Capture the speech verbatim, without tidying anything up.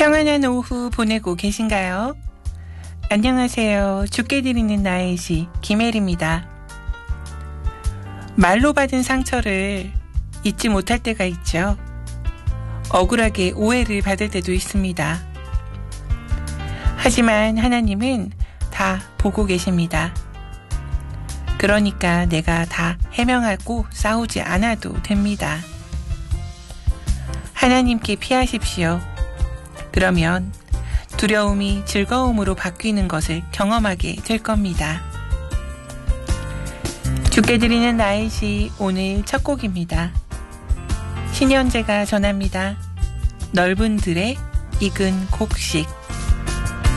평안한 오후 보내고 계신가요? 안녕하세요. 주께 드리는 나의 시 김혜리입니다. 말로 받은 상처를 잊지 못할 때가 있죠. 억울하게 오해를 받을 때도 있습니다. 하지만 하나님은 다 보고 계십니다. 그러니까 내가 다 해명하고 싸우지 않아도 됩니다. 하나님께 피하십시오. 그러면 두려움이 즐거움으로 바뀌는 것을 경험하게 될 겁니다. 주께 드리는 나의 시 오늘 첫 곡입니다. 신현재가 전합니다. 넓은 들의 익은 곡식.